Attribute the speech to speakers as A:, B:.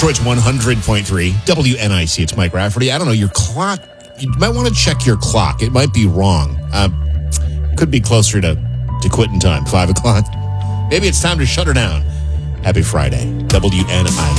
A: Detroit's 100.3 WNIC. It's Mike Rafferty. I don't know, your clock, you might want to check your clock. It might be wrong. Could be closer to quitting time, 5 o'clock. Maybe it's time to shut her down. Happy Friday. WNIC.